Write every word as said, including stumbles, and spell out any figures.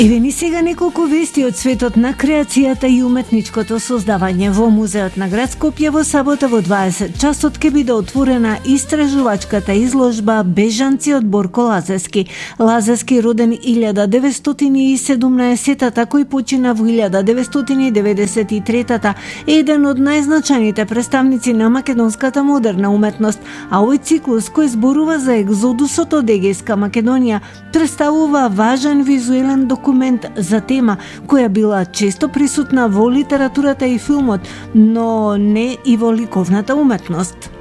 Еве ни сега неколку вести од светот на креацијата и уметничкото создавање. Во Музеот на град Скопје во сабота во дваесет часот ќе биде отворена истражувачката изложба Бежанци од Борко Лазевски. Лазевски, роден илјада деветстотини и седумнаесетата, кој почина во илјада деветстотини деветдесет и третата, е еден од најзначајните представници на македонската модерна уметност, а овој циклус кој зборува за екзодусот од Егејска Македонија представува важен визуелен документ за тема која била често присутна во литературата и филмот, но не и во ликовната уметност.